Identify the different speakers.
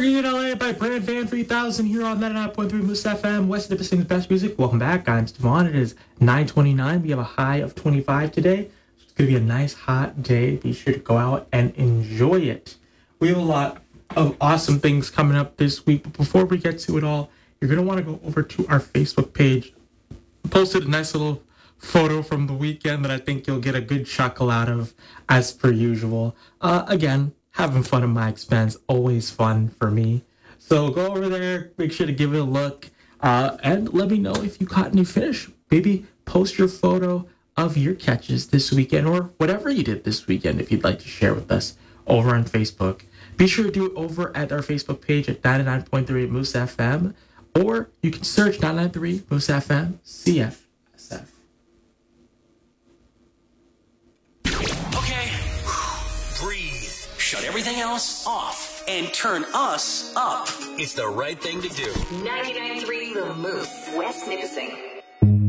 Speaker 1: Tricking in LA by Brand Van 3000 here on 99.3 Moose FM, West Nipissing's best music. Welcome back. I'm Devon. It is 9:29. We have a high of 25 today. So it's going to be a nice hot day. Be sure to go out and enjoy it. We have a lot of awesome things coming up this week. But before we get to it all, you're going to want to go over to our Facebook page. I posted a nice little photo from the weekend that I think you'll get a good chuckle out of, as per usual. Again, having fun at my expense, always fun for me. So go over there, make sure to give it a look, and let me know if you caught any fish. Maybe post your photo of your catches this weekend or whatever you did this weekend if you'd like to share with us over on Facebook. Be sure to do it over at our Facebook page at 99.3 Moose FM, or you can search 993 Moose FM CFSF.
Speaker 2: Shut everything else off and turn us up. It's the right thing to do.
Speaker 3: 99.3 The Moose, West Nipissing.